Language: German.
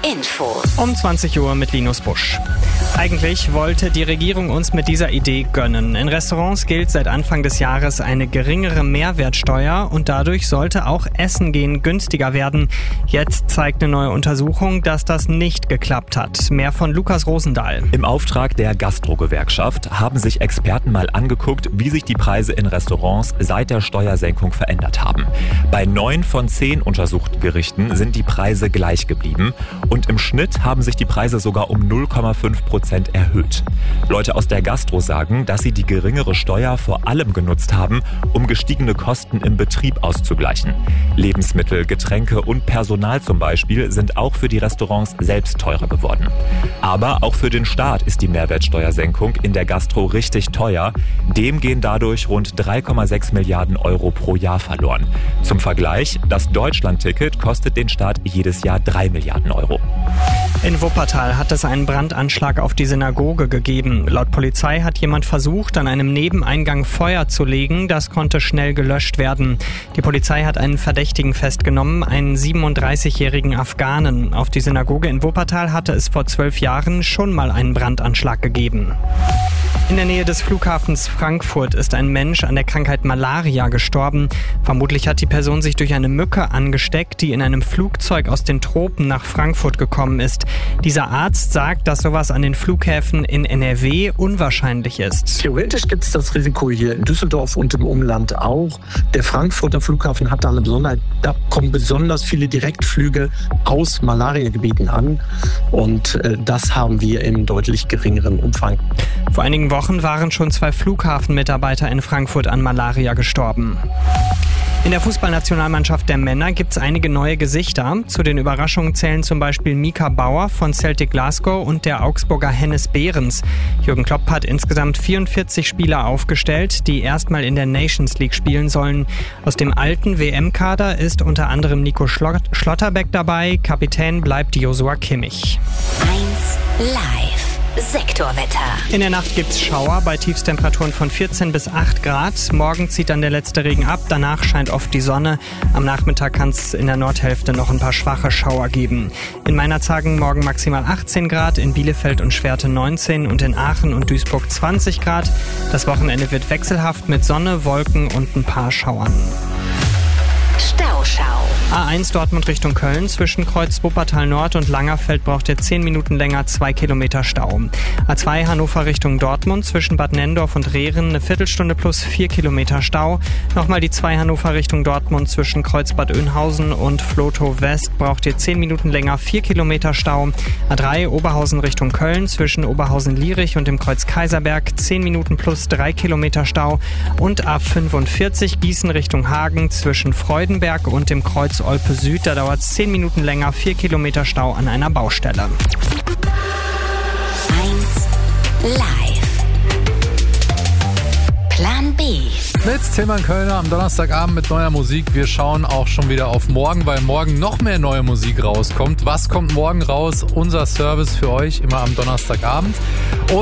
Info. Um 20 Uhr mit Linus Busch. Eigentlich wollte die Regierung uns mit dieser Idee gönnen. In Restaurants gilt seit Anfang des Jahres eine geringere Mehrwertsteuer und dadurch sollte auch Essen gehen günstiger werden. Jetzt zeigt eine neue Untersuchung, dass das nicht geklappt hat. Mehr von Lukas Rosendahl. Im Auftrag der Gastro-Gewerkschaft haben sich Experten mal angeguckt, wie sich die Preise in Restaurants seit der Steuersenkung verändert haben. Bei 9 von 10 untersuchten Gerichten sind die Preise gleich geblieben und im Schnitt haben sich die Preise sogar um 0,5% erhöht. Leute aus der Gastro sagen, dass sie die geringere Steuer vor allem genutzt haben, um gestiegene Kosten im Betrieb auszugleichen. Lebensmittel, Getränke und Personal zum Beispiel sind auch für die Restaurants selbst teurer geworden. Aber auch für den Staat ist die Mehrwertsteuersenkung in der Gastro richtig teuer. Dem gehen dadurch rund 3,6 Milliarden Euro pro Jahr verloren. Zum Vergleich, das Deutschland-Ticket kostet den Staat jedes Jahr 3 Milliarden Euro. In Wuppertal hat es einen Brandanschlag auf die Synagoge gegeben. Laut Polizei hat jemand versucht, an einem Nebeneingang Feuer zu legen. Das konnte schnell gelöscht werden. Die Polizei hat einen Verdächtigen festgenommen, einen 37-jährigen Afghanen. Auf die Synagoge in Wuppertal hatte es vor 12 Jahren schon mal einen Brandanschlag gegeben. In der Nähe des Flughafens Frankfurt ist ein Mensch an der Krankheit Malaria gestorben. Vermutlich hat die Person sich durch eine Mücke angesteckt, die in einem Flugzeug aus den Tropen nach Frankfurt gekommen ist. Dieser Arzt sagt, dass sowas an den Flughäfen in NRW unwahrscheinlich ist. Theoretisch gibt es das Risiko hier in Düsseldorf und im Umland auch. Der Frankfurter Flughafen hat da eine Besonderheit. Da kommen besonders viele Direktflüge aus Malariagebieten an. Und das haben wir im deutlich geringeren Umfang. Vor einigen Wochen waren schon 2 Flughafenmitarbeiter in Frankfurt an Malaria gestorben. In der Fußballnationalmannschaft der Männer gibt es einige neue Gesichter. Zu den Überraschungen zählen zum Beispiel Mika Bauer von Celtic Glasgow und der Augsburger Hennes Behrens. Jürgen Klopp hat insgesamt 44 Spieler aufgestellt, die erstmal in der Nations League spielen sollen. Aus dem alten WM-Kader ist unter anderem Nico Schlotterbeck dabei. Kapitän bleibt Joshua Kimmich. 1 Live. Sektorwetter. In der Nacht gibt's Schauer bei Tiefstemperaturen von 14 bis 8 Grad. Morgen zieht dann der letzte Regen ab, danach scheint oft die Sonne. Am Nachmittag kann es in der Nordhälfte noch ein paar schwache Schauer geben. In Meinerzhagen morgen maximal 18 Grad, in Bielefeld und Schwerte 19 und in Aachen und Duisburg 20 Grad. Das Wochenende wird wechselhaft mit Sonne, Wolken und ein paar Schauern. Stauschau. A1 Dortmund Richtung Köln. Zwischen Kreuz Wuppertal Nord und Langerfeld braucht ihr 10 Minuten länger 2 Kilometer Stau. A2 Hannover Richtung Dortmund. Zwischen Bad Nenndorf und Rehren eine Viertelstunde plus 4 Kilometer Stau. Nochmal die 2 Hannover Richtung Dortmund. Zwischen Kreuz Bad Oeynhausen und Flotow West braucht ihr 10 Minuten länger 4 Kilometer Stau. A3 Oberhausen Richtung Köln. Zwischen Oberhausen-Lierich und dem Kreuz Kaiserberg 10 Minuten plus 3 Kilometer Stau. Und A45 Gießen Richtung Hagen. Zwischen Freudenberg und dem Kreuz Olpe Süd, da dauert es 10 Minuten länger, 4 Kilometer Stau an einer Baustelle. 1 Live. Plan B. Mit Tilman Kölner am Donnerstagabend mit neuer Musik. Wir schauen auch schon wieder auf morgen, weil morgen noch mehr neue Musik rauskommt. Was kommt morgen raus? Unser Service für euch immer am Donnerstagabend. Und